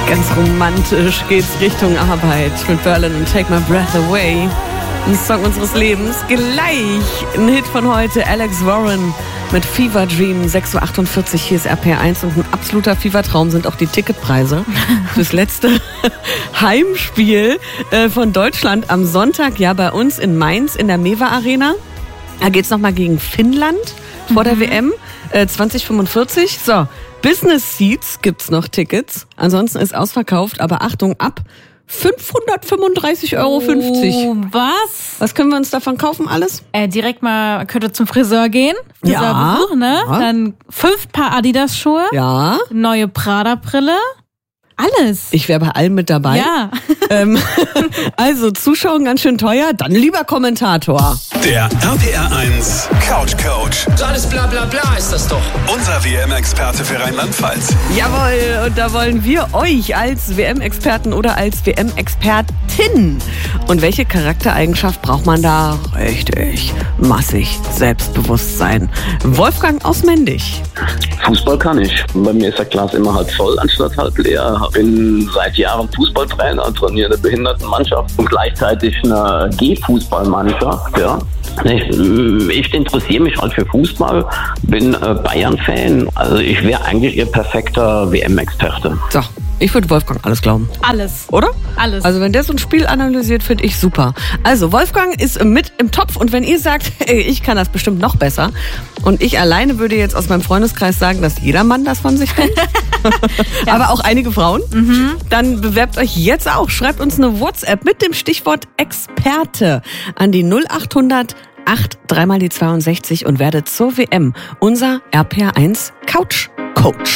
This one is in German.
Ganz romantisch geht's Richtung Arbeit mit Berlin und Take My Breath Away. Ein Song unseres Lebens. Gleich ein Hit von heute, Alex Warren mit Fever Dream, 6.48 Uhr. Hier ist RPR1 und ein absoluter Fevertraum sind auch die Ticketpreise fürs letzte Heimspiel von Deutschland am Sonntag. Ja, bei uns in Mainz in der Mewa Arena. Da geht's nochmal gegen Finnland vor der WM 2045. So, Business Seats gibt's noch Tickets. Ansonsten ist ausverkauft, aber Achtung, ab 535,50 Euro. Oh, was? Was können wir uns davon kaufen alles? Direkt mal, könnte zum Friseur gehen. Friseurbesuch, ne? Ja. Dann 5 Paar Adidas-Schuhe. Ja. Neue Prada-Brille. Alles. Ich wäre bei allem mit dabei. Ja. Also Zuschauen ganz schön teuer, dann lieber Kommentator. Der RPR1 Couch Coach. Alles bla bla bla ist das doch. Unser WM-Experte für Rheinland-Pfalz. Jawohl, und da wollen wir euch als WM-Experten oder als WM-Expertin. Und welche Charaktereigenschaft braucht man da? Richtig, massig Selbstbewusstsein. Wolfgang aus Mendig. Fußball kann ich. Bei mir ist das Glas immer halb voll anstatt halb leer. Ich bin seit Jahren Fußballtrainer, trainiere eine Behindertenmannschaft und gleichzeitig eine G-Fußballmannschaft. Ja. Ich interessiere mich halt für Fußball, bin Bayern-Fan. Also ich wäre eigentlich ihr perfekter WM-Experte. So, ich würde Wolfgang alles glauben. Alles. Oder? Alles. Also wenn der so ein Spiel analysiert, finde ich super. Also Wolfgang ist mit im Topf und wenn ihr sagt, hey, ich kann das bestimmt noch besser und ich alleine würde jetzt aus meinem Freundeskreis sagen, dass jeder Mann das von sich kennt, ja. Aber auch einige Frauen, dann bewerbt euch jetzt auch. Schreibt uns eine WhatsApp mit dem Stichwort Experte an die 0800 8 3 mal die 62 und werdet zur WM unser RPR1 Couch Coach.